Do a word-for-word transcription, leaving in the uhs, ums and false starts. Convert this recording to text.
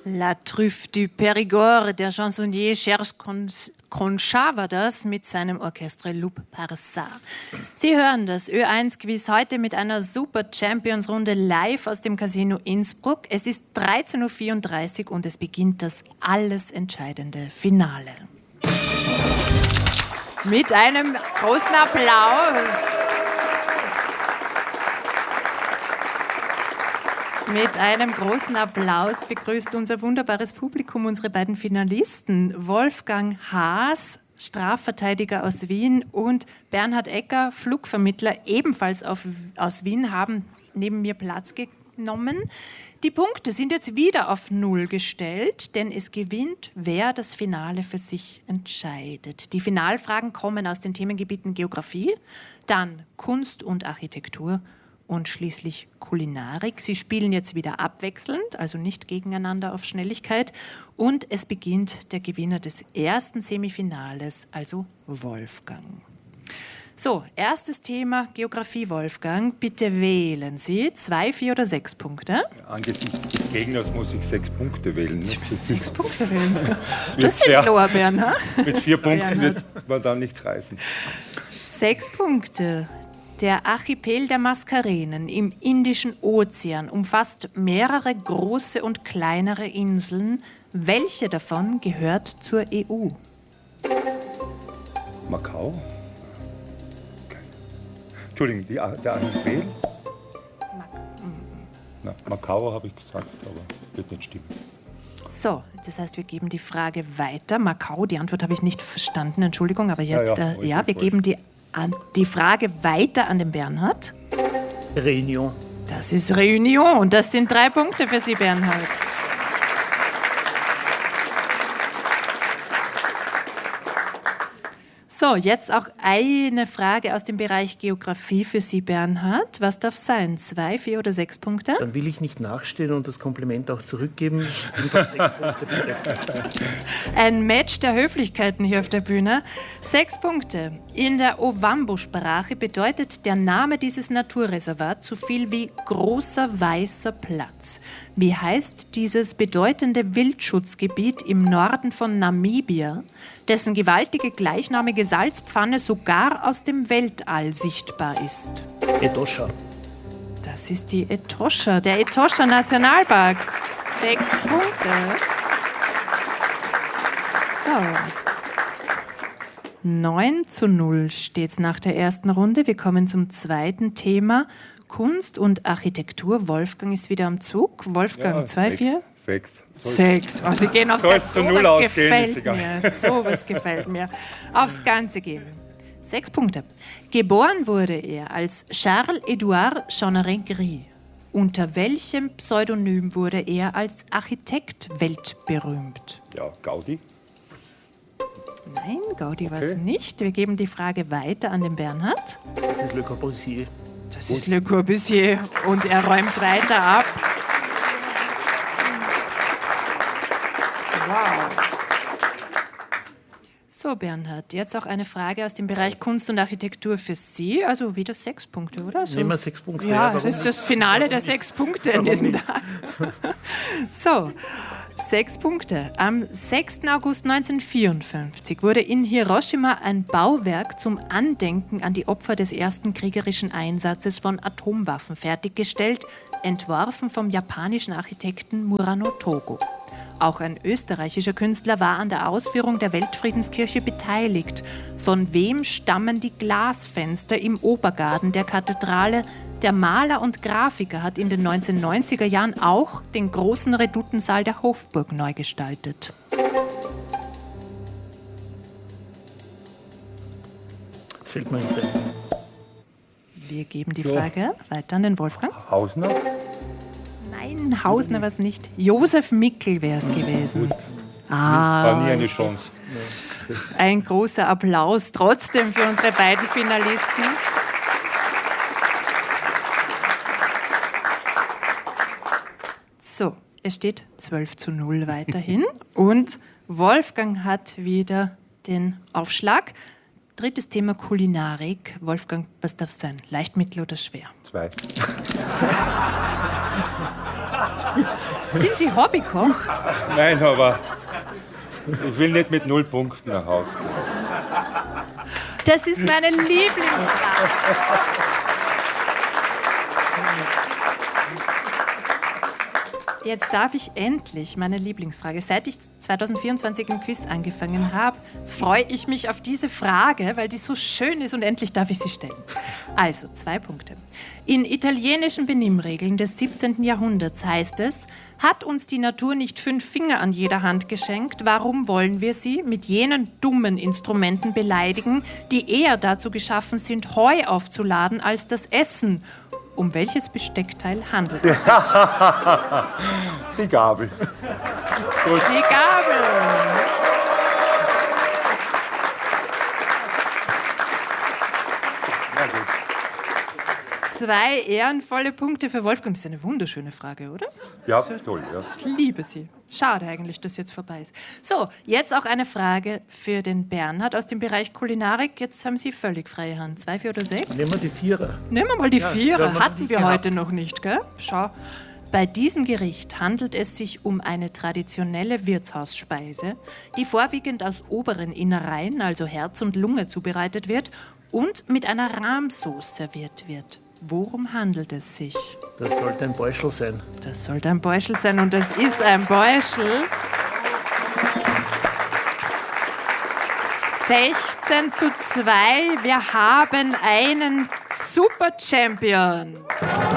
La Truffe du Périgord, der Chansonnier Serge Concha war das mit seinem Orchestre Loup Parsat. Sie hören das Ö eins Quiz heute mit einer Super Champions Runde live aus dem Casino Innsbruck. Es ist dreizehn Uhr vierunddreißig und es beginnt das alles entscheidende Finale. Mit einem großen Applaus. Mit einem großen Applaus begrüßt unser wunderbares Publikum unsere beiden Finalisten. Wolfgang Haas, Strafverteidiger aus Wien, und Bernhard Ecker, Flugvermittler, ebenfalls auf, aus Wien, haben neben mir Platz genommen. Die Punkte sind jetzt wieder auf Null gestellt, denn es gewinnt, wer das Finale für sich entscheidet. Die Finalfragen kommen aus den Themengebieten Geografie, dann Kunst und Architektur und schließlich Kulinarik. Sie spielen jetzt wieder abwechselnd, also nicht gegeneinander auf Schnelligkeit. Und es beginnt der Gewinner des ersten Semifinales, also Wolfgang. So, erstes Thema Geografie, Wolfgang. Bitte wählen Sie zwei, vier oder sechs Punkte. Angesichts des Gegners muss ich sechs Punkte wählen. Sie müssen sechs Punkte wählen. Das sind Lorbeeren, ha? Mit vier Punkten wird man da nichts reißen. Sechs Punkte. Der Archipel der Maskarenen im Indischen Ozean umfasst mehrere große und kleinere Inseln. Welche davon gehört zur E U? Macau? Okay. Entschuldigung, die, der Archipel? Na, Macau habe ich gesagt, aber wird nicht stimmen. So, das heißt, wir geben die Frage weiter. Macau, die Antwort habe ich nicht verstanden, Entschuldigung, aber jetzt, ja, ja, äh, ja wir geben die An die Frage weiter an den Bernhard. Réunion. Das ist Réunion und das sind drei Punkte für Sie, Bernhard. So, jetzt auch eine Frage aus dem Bereich Geografie für Sie, Bernhard. Was darf sein? Zwei, vier oder sechs Punkte? Dann will ich nicht nachstehen und das Kompliment auch zurückgeben. Jedenfalls sechs Punkte, bitte. Ein Match der Höflichkeiten hier auf der Bühne. Sechs Punkte. In der Ovambo-Sprache bedeutet der Name dieses Naturreservats so viel wie großer weißer Platz. Wie heißt dieses bedeutende Wildschutzgebiet im Norden von Namibia, dessen gewaltige gleichnamige Salzpfanne sogar aus dem Weltall sichtbar ist? Etosha. Das ist die Etosha, der Etosha Nationalpark. Sechs Punkte. So. neun zu null steht es nach der ersten Runde. Wir kommen zum zweiten Thema. Kunst und Architektur. Wolfgang ist wieder am Zug. Wolfgang, ja, zwei, vier? Sechs. Sechs. Oh, Sie gehen aufs Ganze. Zu null ausgehen, gefällt mir. Sowas gefällt mir. Aufs Ganze gehen. Sechs Punkte. Geboren wurde er als Charles-Édouard Jeanneret-Gris. Unter welchem Pseudonym wurde er als Architekt weltberühmt? Ja, Gaudi. Nein, Gaudi war es nicht. Wir geben die Frage weiter an den Bernhard. Das ist Le Corbusier. Das ist Le Corbusier und er räumt weiter ab. Wow. So, Bernhard, jetzt auch eine Frage aus dem Bereich Kunst und Architektur für Sie. Also wieder sechs Punkte, oder? So. Nehmen wir sechs Punkte. Ja, es ist das Finale der sechs Punkte an diesem Tag. So, sechs Punkte. Am sechsten August neunzehnhundertvierundfünfzig wurde in Hiroshima ein Bauwerk zum Andenken an die Opfer des ersten kriegerischen Einsatzes von Atomwaffen fertiggestellt, entworfen vom japanischen Architekten Murano Togo. Auch ein österreichischer Künstler war an der Ausführung der Weltfriedenskirche beteiligt. Von wem stammen die Glasfenster im Obergarten der Kathedrale? Der Maler und Grafiker hat in den neunzehnhundertneunziger Jahren auch den großen Redoutensaal der Hofburg neu gestaltet. Das fällt mir nicht ein. Wir geben die Frage so weiter an den Wolfgang. Hausner? Nein, Hausner war es nicht. Josef Mickel wäre es gewesen. Gut. Ah, war nie eine Chance. Ein großer Applaus trotzdem für unsere beiden Finalisten. So, es steht zwölf zu null weiterhin und Wolfgang hat wieder den Aufschlag. Drittes Thema Kulinarik. Wolfgang, was darf es sein? Leicht, mittel oder schwer? Zwei. Zwei. Sind Sie Hobbykoch? Nein, aber ich will nicht mit null Punkten nach Hause gehen. Das ist meine Lieblingsfrage. Jetzt darf ich endlich meine Lieblingsfrage. Seit ich zwanzig vierundzwanzig im Quiz angefangen habe, freue ich mich auf diese Frage, weil die so schön ist und endlich darf ich sie stellen. Also, zwei Punkte. In italienischen Benimmregeln des siebzehnten Jahrhunderts heißt es, hat uns die Natur nicht fünf Finger an jeder Hand geschenkt, warum wollen wir sie mit jenen dummen Instrumenten beleidigen, die eher dazu geschaffen sind, Heu aufzuladen als das Essen? Um welches Besteckteil handelt es sich? Die Gabel. Gut. Die Gabel. Ja, gut. Zwei ehrenvolle Punkte für Wolfgang. Das ist eine wunderschöne Frage, oder? Ja, toll. Ja. Ich liebe sie. Schade eigentlich, dass jetzt vorbei ist. So, jetzt auch eine Frage für den Bernhard aus dem Bereich Kulinarik. Jetzt haben Sie völlig freie Hand. Zwei, vier oder sechs? Nehmen wir die Vierer. Nehmen wir mal die Ja, Vierer. haben wir Hatten nicht wir gehabt. heute noch nicht, gell? Schau. Bei diesem Gericht handelt es sich um eine traditionelle Wirtshausspeise, die vorwiegend aus oberen Innereien, also Herz und Lunge, zubereitet wird und mit einer Rahmsauce serviert wird. Worum handelt es sich? Das sollte ein Beuschel sein. Das sollte ein Beuschel sein und das ist ein Beuschel. sechzehn zu zwei. Wir haben einen Super Champion.